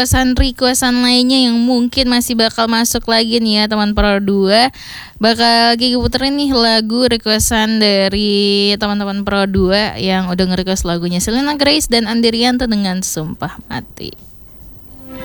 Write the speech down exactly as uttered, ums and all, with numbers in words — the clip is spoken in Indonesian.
requestan lainnya yang mungkin masih bakal masuk lagi nih ya teman Pro dua. Bakal Gigi puterin nih lagu requestan dari teman-teman Pro dua yang udah nge-request lagunya Selena Grace dan Andi Rianto dengan Sumpah Mati.